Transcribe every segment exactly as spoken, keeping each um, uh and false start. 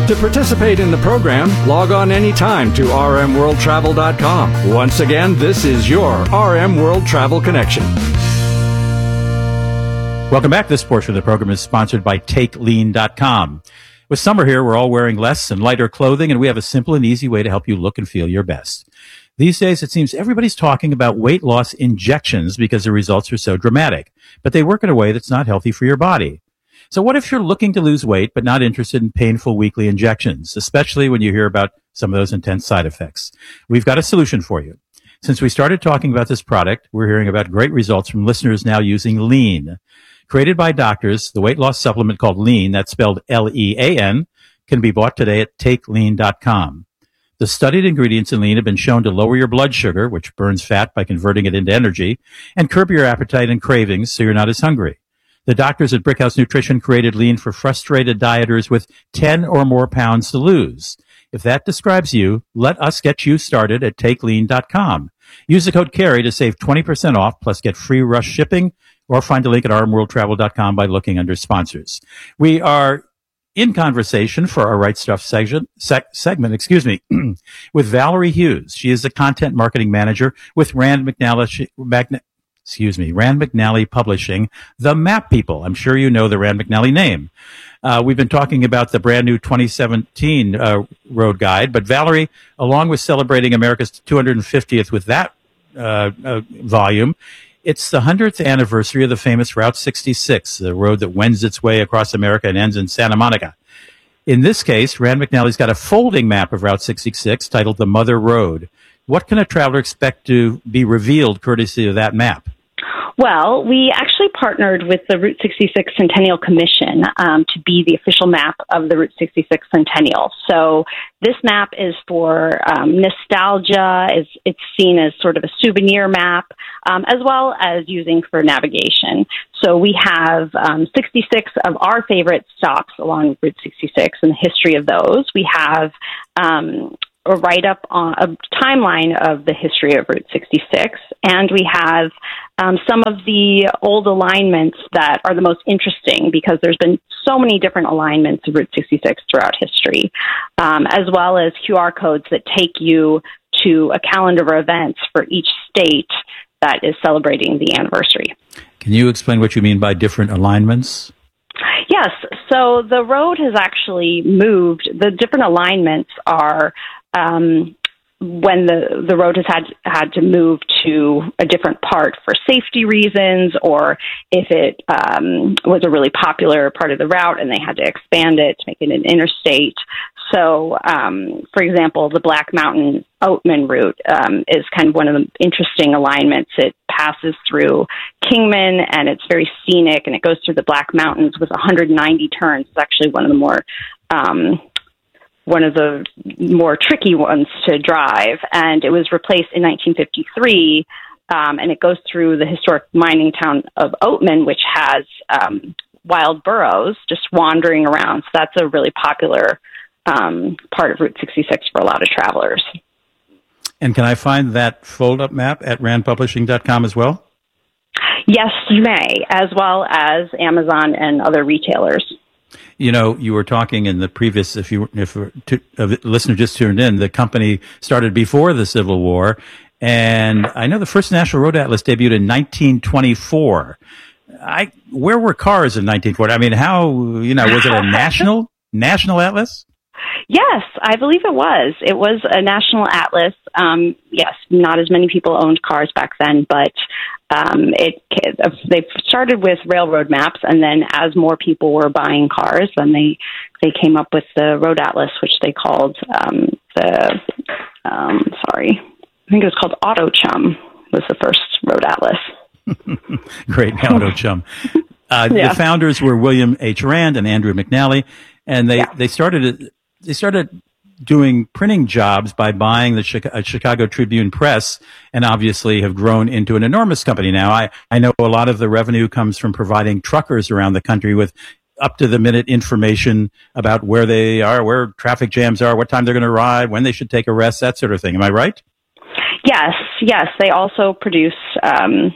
To participate in the program, log on anytime to r m world travel dot com. Once again, this is your R M World Travel Connection. Welcome back. This portion of the program is sponsored by take lean dot com. With summer here, we're all wearing less and lighter clothing, and we have a simple and easy way to help you look and feel your best. These days, it seems everybody's talking about weight loss injections because the results are so dramatic, but they work in a way that's not healthy for your body. So what if you're looking to lose weight but not interested in painful weekly injections, especially when you hear about some of those intense side effects? We've got a solution for you. Since we started talking about this product, we're hearing about great results from listeners now using Lean. Created by doctors, the weight loss supplement called Lean, that's spelled L E A N, can be bought today at take lean dot com. The studied ingredients in Lean have been shown to lower your blood sugar, which burns fat by converting it into energy, and curb your appetite and cravings so you're not as hungry. The doctors at Brickhouse Nutrition created Lean for frustrated dieters with ten or more pounds to lose. If that describes you, let us get you started at take lean dot com. Use the code CARRY to save twenty percent off, plus get free rush shipping, or find a link at r m world travel dot com by looking under sponsors. We are in conversation for our Right Stuff section, seg- segment, excuse me, with Valerie Hughes. She is the content marketing manager with Rand McNally, Magna, excuse me, Rand McNally Publishing, The Map People. I'm sure you know the Rand McNally name. Uh, we've been talking about the brand new twenty seventeen uh, road guide, but Valerie, along with celebrating America's two hundred fiftieth with that uh, uh, volume, it's the hundredth anniversary of the famous Route sixty-six, the road that wends its way across America and ends in Santa Monica. In this case, Rand McNally's got a folding map of Route sixty-six titled The Mother Road. What can a traveler expect to be revealed courtesy of that map? Well, we actually partnered with the Route sixty-six Centennial Commission um, to be the official map of the Route sixty-six Centennial. So this map is for um, nostalgia. It's, it's seen as sort of a souvenir map, um, as well as using for navigation. So we have um, sixty-six of our favorite stops along Route sixty-six and the history of those. We have um, a write-up on a timeline of the history of Route sixty-six, and we have um, some of the old alignments that are the most interesting because there's been so many different alignments of Route sixty-six throughout history, um, as well as Q R codes that take you to a calendar of events for each state that is celebrating the anniversary. Can you explain what you mean by different alignments? Yes. So the road has actually moved. The different alignments are um, when the, the road has had, had to move to a different part for safety reasons, or if it um, was a really popular part of the route and they had to expand it to make it an interstate. So, um, for example, the Black Mountain Oatman route um, is kind of one of the interesting alignments. It passes through Kingman, and it's very scenic, and it goes through the Black Mountains with one hundred ninety turns. It's actually one of the more um, one of the more tricky ones to drive, and it was replaced in nineteen fifty-three, um, and it goes through the historic mining town of Oatman, which has um, wild burros just wandering around. So that's a really popular um, part of Route sixty-six for a lot of travelers. And can I find that fold-up map at rand publishing dot com as well? Yes, you may, as well as Amazon and other retailers. You know, you were talking in the previous, if you if a listener just tuned in, the company started before the Civil War. And I know the first National Road Atlas debuted in nineteen twenty-four. I Where were cars in nineteen forty? I mean, how, you know, was it a national, national atlas? Yes, I believe it was. It was a national atlas. Um, yes, not as many people owned cars back then, but um, it they started with railroad maps, and then as more people were buying cars, then they they came up with the road atlas, which they called um, the um, sorry, I think it was called Auto Chum. Was the first road atlas. Great, Auto Chum. Uh, yeah. The founders were William H. Rand and Andrew McNally, and they yeah. they started. They started doing printing jobs by buying the Chicago, Chicago Tribune Press, and obviously have grown into an enormous company now. I, I know a lot of the revenue comes from providing truckers around the country with up-to-the-minute information about where they are, where traffic jams are, what time they're going to arrive, when they should take a rest, that sort of thing. Am I right? Yes, yes. They also produce um,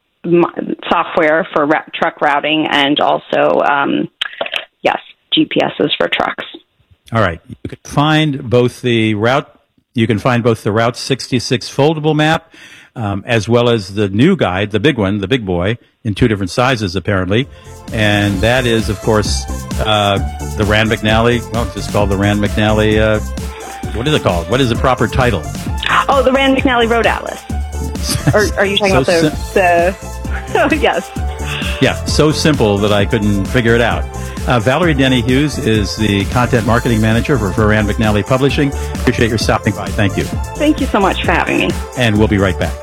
software for ra- truck routing and also, um, yes, G P Ses for trucks. All right. You can find both the route, you can find both the Route sixty-six foldable map, um, as well as the new guide, the big one, the big boy, in two different sizes, apparently. And that is, of course, uh, the Rand McNally, well, it's just called the Rand McNally, uh, what is it called? What is the proper title? Oh, the Rand McNally Road Atlas. Or are you talking so about the, sim- the oh, yes. Yeah, so simple that I couldn't figure it out. Uh, Valerie Denny Hughes is the content marketing manager for, for Rand McNally Publishing. Appreciate your stopping by. Thank you. Thank you so much for having me. And we'll be right back.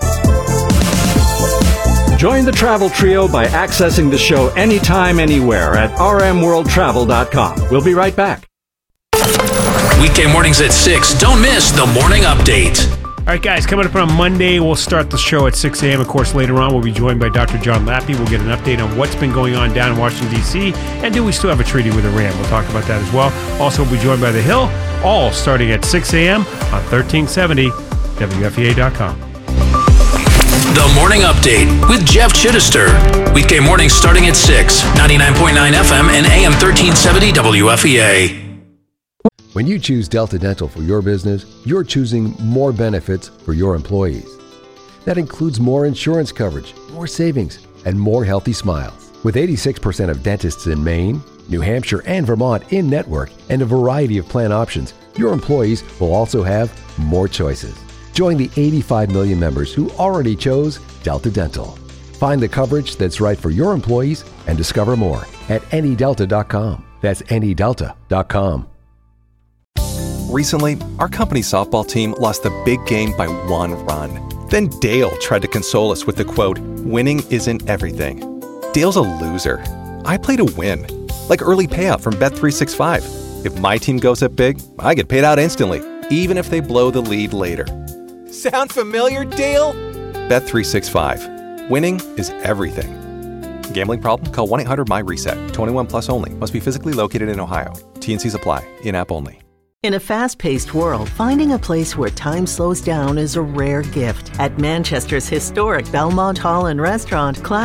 Join the Travel Trio by accessing the show anytime, anywhere at r m world travel dot com. We'll be right back. Weekday mornings at six. Don't miss the Morning Update. All right, guys, coming up on Monday, we'll start the show at six a.m. Of course, later on, we'll be joined by Doctor John Lappy. We'll get an update on what's been going on down in Washington, D C, and do we still have a treaty with Iran? We'll talk about that as well. Also, we'll be joined by The Hill, all starting at six a.m. on thirteen seventy W F E A dot com. The Morning Update with Jeff Chittister. Weekday mornings starting at six, ninety-nine point nine F M and A M thirteen seventy W F E A. When you choose Delta Dental for your business, you're choosing more benefits for your employees. That includes more insurance coverage, more savings, and more healthy smiles. With eighty-six percent of dentists in Maine, New Hampshire, and Vermont in network, and a variety of plan options, your employees will also have more choices. Join the eighty-five million members who already chose Delta Dental. Find the coverage that's right for your employees and discover more at any delta dot com. That's any delta dot com. Recently, our company softball team lost the big game by one run. Then Dale tried to console us with the quote, "Winning isn't everything." Dale's a loser. I play to win. Like early payout from Bet three sixty-five. If my team goes up big, I get paid out instantly, even if they blow the lead later. Sound familiar, Dale? Bet three sixty-five. Winning is everything. Gambling problem? Call one eight hundred M Y reset. twenty-one plus only. Must be physically located in Ohio. T and Cs apply. In-app only. In a fast-paced world, finding a place where time slows down is a rare gift. At Manchester's historic Belmont Hall and Restaurant, class